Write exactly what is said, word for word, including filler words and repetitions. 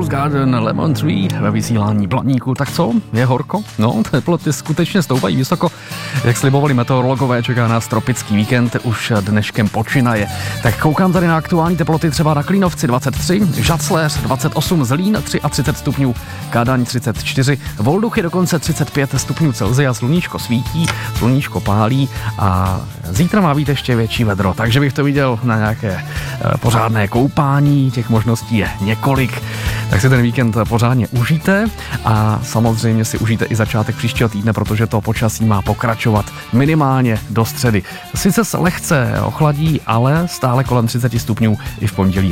Rose Garden, Lemon Tree ve vysílání Blaníku. Tak co? Je horko? No, teploty skutečně stoupají vysoko. Jak slibovali meteorologové, čeká nás tropický víkend, už dneškem počínaje. Tak koukám tady na aktuální teploty třeba na Klínovci dvacet tři, Žacléř dvacet osm, Zlín třicet tři stupňů, Kadaň třicet čtyři, Volduchy dokonce třicet pět stupňů Celsia, sluníčko svítí, sluníčko pálí a zítra má být ještě větší vedro, takže bych to viděl na nějaké pořádné koupání, těch možností je několik, tak si ten víkend pořádně užijte a samozřejmě si užijte i začátek příštího týdne, protože to počasí má pokračovat minimálně do středy. Sice se lehce ochladí, ale stále kolem třicet stupňů i v pondělí.